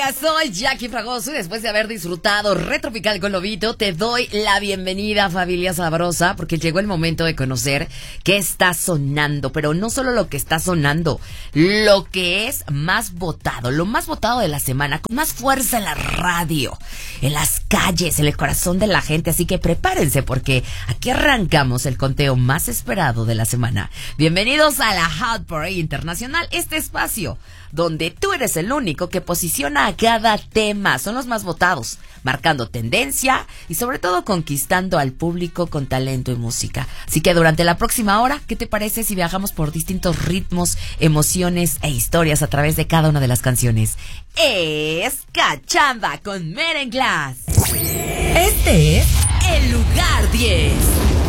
familia, soy Jackie Fragoso y después de haber disfrutado Retropical con Lobito, te doy la bienvenida, familia sabrosa, porque llegó el momento de conocer qué está sonando, pero no solo lo que está sonando, lo que es más votado, lo más votado de la semana, con más fuerza en la radio, en las calles, en el corazón de la gente, así que prepárense porque aquí arrancamos el conteo más esperado de la semana. Bienvenidos a la Hot Parade Internacional, este espacio donde tú eres el único que posiciona a cada tema. Son los más votados, marcando tendencia y sobre todo conquistando al público con talento y música. Así que durante la próxima hora, ¿qué te parece si viajamos por distintos ritmos, emociones e historias a través de cada una de las canciones? Es Cachamba con Merenglass. Este es el lugar 10.